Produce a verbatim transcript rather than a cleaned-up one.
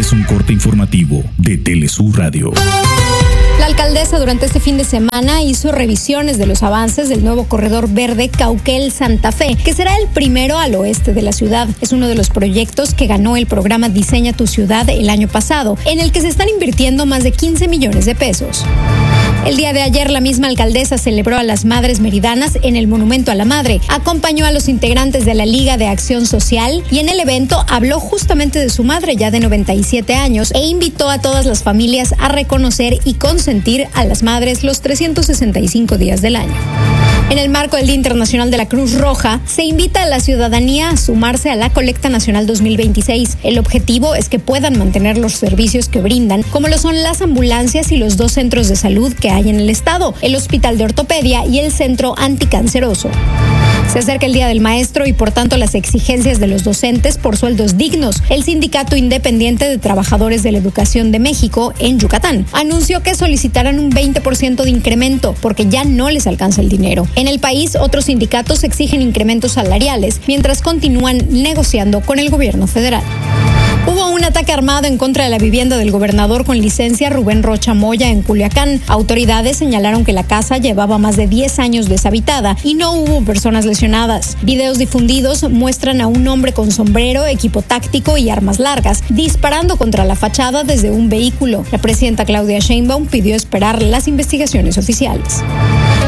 es un corte informativo de Telesur Radio. La alcaldesa durante este fin de semana hizo revisiones de los avances del nuevo corredor verde Cauquel-Santa Fe, que será el primero al oeste de la ciudad. Es uno de los proyectos que ganó el programa Diseña tu Ciudad el año pasado, en el que se están invirtiendo más de quince millones de pesos. El día de ayer, la misma alcaldesa celebró a las Madres Meridanas en el Monumento a la Madre, acompañó a los integrantes de la Liga de Acción Social y en el evento habló justamente de su madre ya de noventa y siete años e invitó a todas las familias a reconocer y consentir a las madres los trescientos sesenta y cinco días del año. En el marco del Día Internacional de la Cruz Roja, se invita a la ciudadanía a sumarse a la Colecta Nacional dos mil veintiséis. El objetivo es que puedan mantener los servicios que brindan, como lo son las ambulancias y los dos centros de salud que hay en el estado, el Hospital de Ortopedia y el Centro Anticanceroso. Se acerca el Día del Maestro y por tanto las exigencias de los docentes por sueldos dignos. El Sindicato Independiente de Trabajadores de la Educación de México en Yucatán anunció que solicitarán un veinte por ciento de incremento porque ya no les alcanza el dinero. En el país, otros sindicatos exigen incrementos salariales mientras continúan negociando con el gobierno federal. Hubo un ataque armado en contra de la vivienda del gobernador con licencia Rubén Rocha Moya en Culiacán. Autoridades señalaron que la casa llevaba más de diez años deshabitada y no hubo personas lesionadas. Videos difundidos muestran a un hombre con sombrero, equipo táctico y armas largas disparando contra la fachada desde un vehículo. La presidenta Claudia Sheinbaum pidió esperar las investigaciones oficiales.